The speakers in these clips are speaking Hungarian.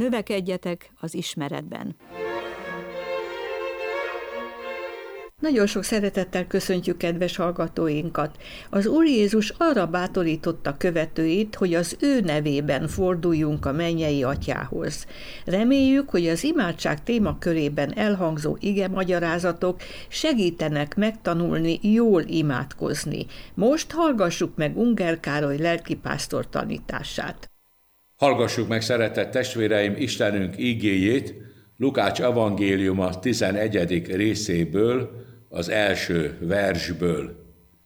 Növekedjetek az ismeretben. Nagyon sok szeretettel köszöntjük kedves hallgatóinkat. Az Úr Jézus arra bátorította követőit, hogy az ő nevében forduljunk a mennyei Atyához. Reméljük, hogy az imádság témakörében elhangzó igemagyarázatok segítenek megtanulni jól imádkozni. Most hallgassuk meg Unger Károly lelkipásztor tanítását. Hallgassuk meg, szeretett testvéreim, Istenünk ígéjét Lukács evangéliuma 11. részéből, az első versből.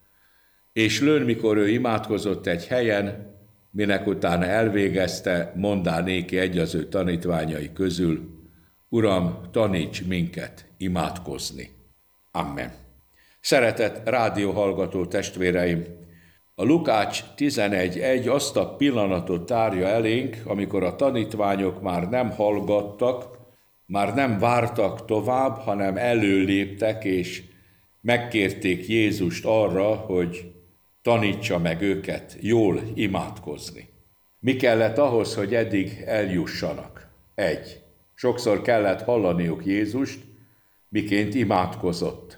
És lőn, mikor ő imádkozott egy helyen, minek utána elvégezte, mondá néki egy az ő tanítványai közül: Uram, taníts minket imádkozni. Amen. Szeretett rádióhallgató testvéreim, a Lukács 11.1 azt a pillanatot tárja elénk, amikor a tanítványok már nem hallgattak, már nem vártak tovább, hanem előléptek és megkérték Jézust arra, hogy tanítsa meg őket jól imádkozni. Mi kellett ahhoz, hogy eddig eljussanak? 1. Sokszor kellett hallaniuk Jézust, miként imádkozott.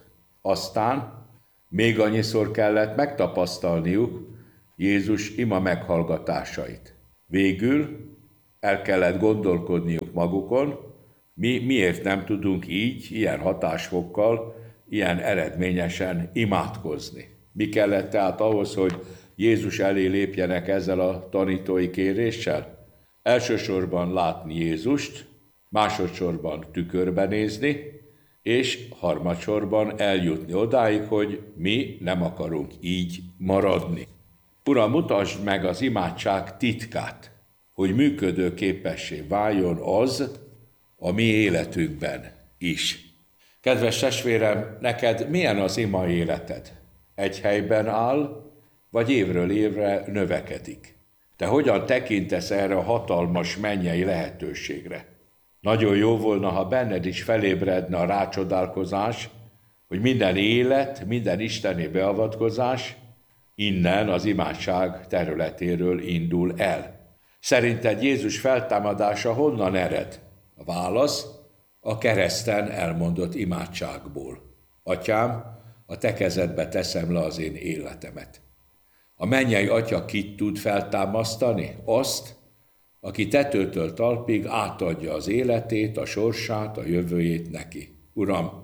Aztán még annyiszor kellett megtapasztalniuk Jézus ima meghallgatásait. Végül el kellett gondolkodniuk magukon, mi miért nem tudunk így, ilyen hatásfokkal, ilyen eredményesen imádkozni. Mi kellett tehát ahhoz, hogy Jézus elé lépjenek ezzel a tanítói kéréssel? Elsősorban látni Jézust, másodszorban tükörbe nézni, és harmadsorban eljutni odáig, hogy mi nem akarunk így maradni. Uram, mutasd meg az imádság titkát, hogy működőképessé váljon az a mi életünkben is. Kedves testvérem, neked milyen az ima életed? Egy helyben áll, vagy évről évre növekedik? Te hogyan tekintesz erre a hatalmas mennyei lehetőségre? Nagyon jó volna, ha benned is felébredne a rácsodálkozás, hogy minden élet, minden isteni beavatkozás innen az imádság területéről indul el. Szerinted Jézus feltámadása honnan ered? A válasz: a kereszten elmondott imádságból. Atyám, a te kezedbe teszem le az én életemet. A mennyei Atya kit tud feltámasztani? Azt, aki tetőtől talpig átadja az életét, a sorsát, a jövőjét neki. Uram,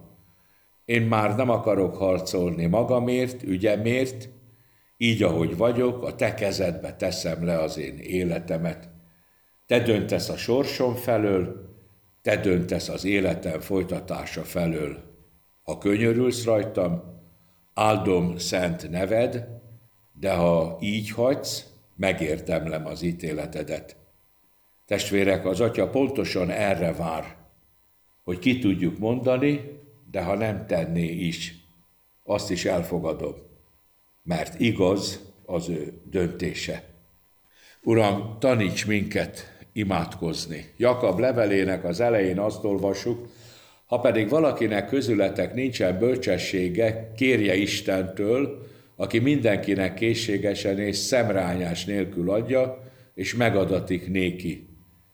én már nem akarok harcolni magamért, ügyemért, így ahogy vagyok, a te kezedbe teszem le az én életemet. Te döntesz a sorsom felől, te döntesz az életem folytatása felől. Ha könyörülsz rajtam, áldom szent neved, de ha így hagysz, megérdemlem az ítéletedet. Testvérek, az Atya pontosan erre vár, hogy ki tudjuk mondani, de ha nem tenné is, azt is elfogadom, mert igaz az ő döntése. Uram, taníts minket imádkozni. Jakab levelének az elején azt olvassuk: ha pedig valakinek közületek nincsen bölcsessége, kérje Istentől, aki mindenkinek készségesen és szemrányás nélkül adja, és megadatik néki.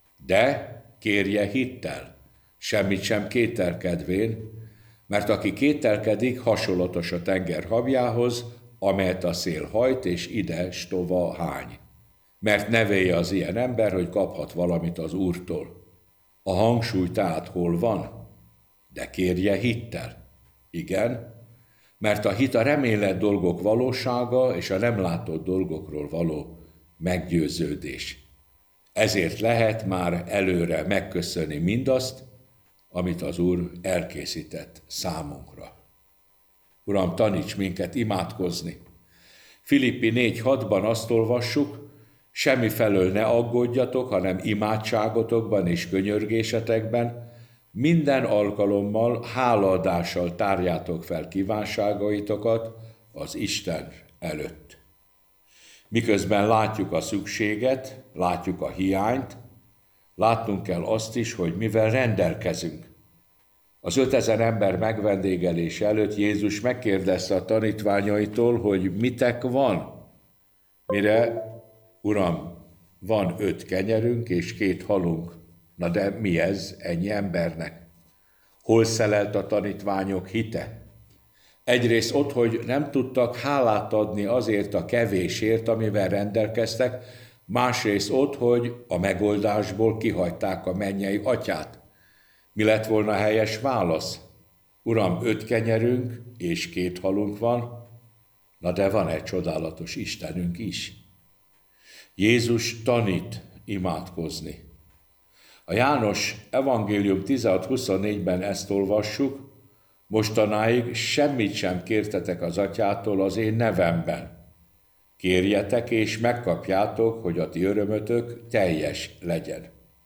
De kérje hittel, semmit sem kételkedvén, mert aki kételkedik, hasonlatos a tenger habjához, amelyet a szél hajt, és ide stova hány. Mert ne vélje az ilyen ember, hogy kaphat valamit az Úrtól. A hangsúly tehát hol van? De kérje hittel. Igen, mert a hit a remélett dolgok valósága, és a nem látott dolgokról való meggyőződés. Ezért lehet már előre megköszönni mindazt, amit az Úr elkészített számunkra. Uram, taníts minket imádkozni. Filippi 4.6-ban azt olvassuk: semmifelől ne aggódjatok, hanem imádságotokban és könyörgésetekben minden alkalommal hálaadással tárjátok fel kívánságaitokat az Isten előtt. Miközben látjuk a szükséget, látjuk a hiányt, látnunk kell azt is, hogy mivel rendelkezünk. Az 5000 ember megvendégelése előtt Jézus megkérdezte a tanítványaitól, hogy mitek van. Mire: Uram, van 5 kenyerünk és 2 halunk, Na de mi ez ennyi embernek? Hol szelelt a tanítványok hite? Egyrészt ott, hogy nem tudtak hálát adni azért a kevésért, amivel rendelkeztek, másrészt ott, hogy a megoldásból kihagyták a mennyei atyát. Mi lett volna a helyes válasz? Uram, 5 kenyerünk és 2 halunk van, na de van egy csodálatos Istenünk is. Jézus tanít imádkozni. A János evangélium 16-24-ben ezt olvassuk, mostanáig semmit sem kértetek az atyától az én nevemben. Kérjetek és megkapjátok, hogy a ti örömötök teljes legyen.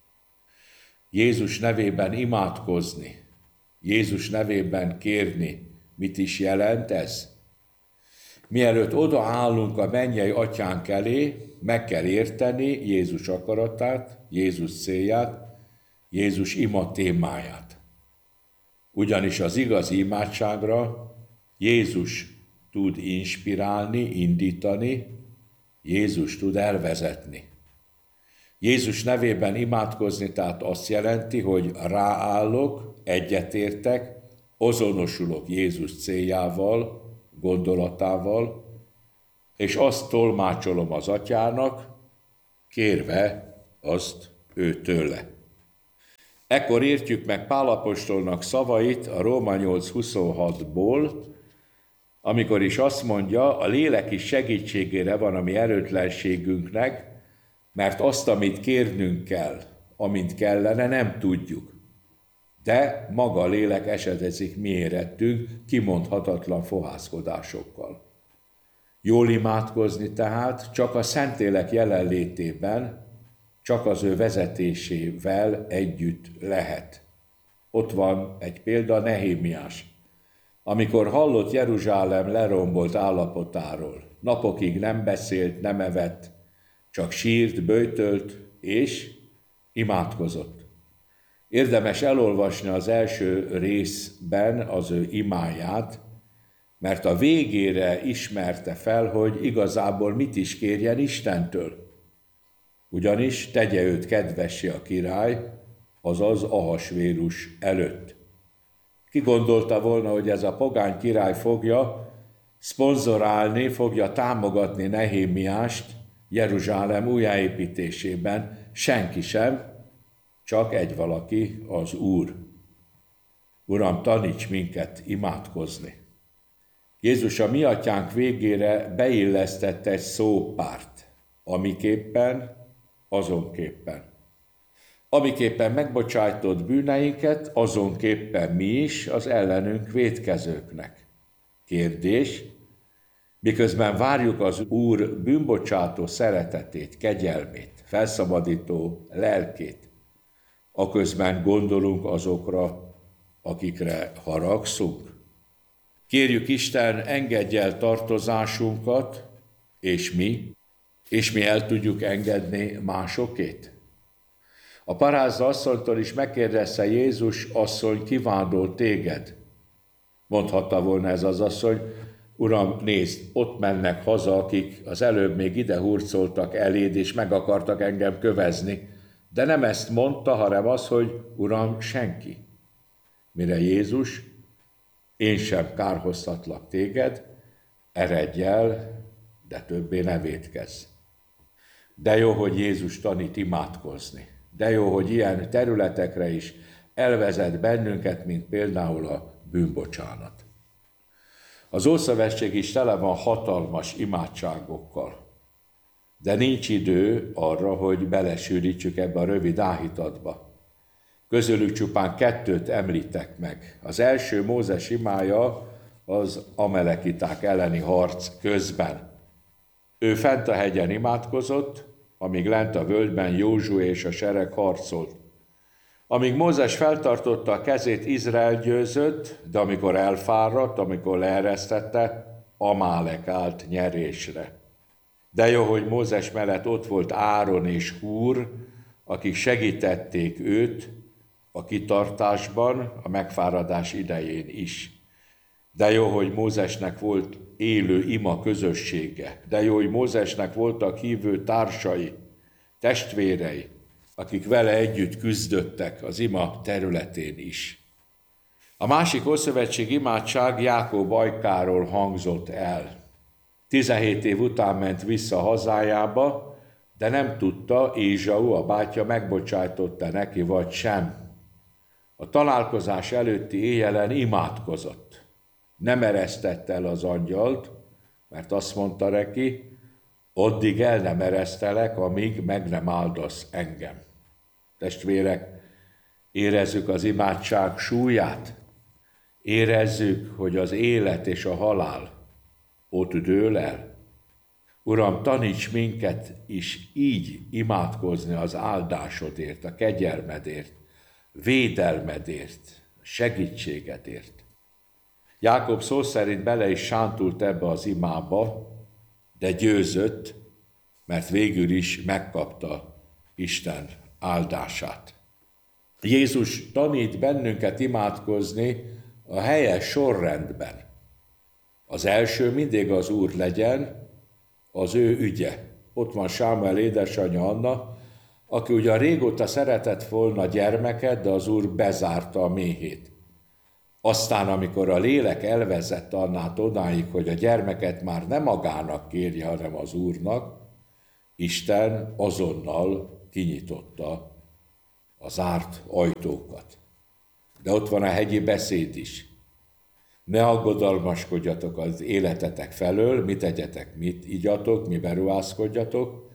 Jézus nevében imádkozni, Jézus nevében kérni, mit is jelent ez? Mielőtt odaállunk a mennyei atyánk elé, meg kell érteni Jézus akaratát, Jézus célját, Jézus ima témáját. Ugyanis az igazi imádságra Jézus tud inspirálni, indítani, Jézus tud elvezetni. Jézus nevében imádkozni tehát azt jelenti, hogy ráállok, egyetértek, azonosulok Jézus céljával, gondolatával, és azt tolmácsolom az atyának, kérve azt őtőle. Ekkor értjük meg Pál apostolnak szavait a Róma 8:26-ból, amikor is azt mondja, a lélek is segítségére van a mi erőtlenségünknek, mert azt, amit kérnünk kell, amint kellene, nem tudjuk. De maga a lélek esetezik mi érettünk kimondhatatlan fohászkodásokkal. Jól imádkozni tehát csak a Szentlélek jelenlétében, csak az ő vezetésével együtt lehet. Ott van egy példa, Nehémiás. Amikor hallott Jeruzsálem lerombolt állapotáról, napokig nem beszélt, nem evett, csak sírt, böjtölt és imádkozott. Érdemes elolvasni az első részben az ő imáját, mert a végére ismerte fel, hogy igazából mit is kérjen Istentől. Ugyanis tegye őt kedvessé a király, azaz Ahasvérus előtt. Ki gondolta volna, hogy ez a pogány király fogja szponzorálni, fogja támogatni Nehémiást Jeruzsálem újjáépítésében? Senki sem, csak egy valaki, az Úr. Uram, taníts minket imádkozni. Jézus a mi atyánk végére beillesztette egy szópárt, amiképpen, azonképpen. Amiképpen megbocsájtott bűneinket, azonképpen mi is az ellenünk vétkezőknek. Kérdés, miközben várjuk az Úr bűnbocsátó szeretetét, kegyelmét, felszabadító lelkét, aközben gondolunk azokra, akikre haragszunk. Kérjük Isten, engedj el tartozásunkat, és mi el tudjuk engedni másokét. A parázna asszonytól is megkérdezte Jézus, asszony, kivándor téged? Mondhatta volna ez az asszony, Uram, nézd, ott mennek haza, akik az előbb még ide hurcoltak eléd, és meg akartak engem kövezni. De nem ezt mondta, hanem az, hogy Uram, senki. Mire Jézus, én sem kárhoztatlak téged, eredj el, de többé ne vétkezz. De jó, hogy Jézus tanít imádkozni. De jó, hogy ilyen területekre is elvezet bennünket, mint például a bűnbocsánat. Az Ószövetség is tele van hatalmas imádságokkal, de nincs idő arra, hogy belesűrítsük ebbe a rövid áhítatba. Közülük csupán 2 említek meg. Az első Mózes imája az amelekiták elleni harc közben. Ő fent a hegyen imádkozott, amíg lent a völgyben Józsué és a sereg harcolt. Amíg Mózes feltartotta a kezét, Izrael győzött, de amikor elfáradt, amikor leeresztette, Amálek állt nyerésre. De jó, hogy Mózes mellett ott volt Áron és Húr, akik segítették őt a kitartásban, a megfáradás idején is. De jó, hogy Mózesnek volt élő ima közössége. De jó, hogy Mózesnek voltak hívő társai, testvérei, akik vele együtt küzdöttek az ima területén is. A másik Ószövetség imádság Jákob ajkáról hangzott el. 17 év után ment vissza hazájába, de nem tudta, Ézsau, a bátyja megbocsájtotta neki, vagy sem. A találkozás előtti éjjelen imádkozott. Nem eresztette el az angyalt, mert azt mondta neki, addig el nem eresztelek, amíg meg nem áldasz engem. Testvérek, érezzük az imádság súlyát, érezzük, hogy az élet és a halál ott dől el. Uram, taníts minket is így imádkozni az áldásodért, a kegyelmedért, védelmedért, segítségedért. Jákob szó szerint bele is sántult ebbe az imába, de győzött, mert végül is megkapta Isten áldását. Jézus tanít bennünket imádkozni a helyes sorrendben. Az első mindig az Úr legyen, az ő ügye. Ott van Sámuel édesanyja Anna, aki ugyan régóta szeretett volna gyermeket, de az Úr bezárta a méhét. Aztán, amikor a lélek elvezette Annát odáig, hogy a gyermeket már nem magának kérje, hanem az Úrnak, Isten azonnal kinyitotta a zárt ajtókat. De ott van a hegyi beszéd is. Ne aggodalmaskodjatok az életetek felől, mit tegyetek, mit igyatok, miben ruházkodjatok,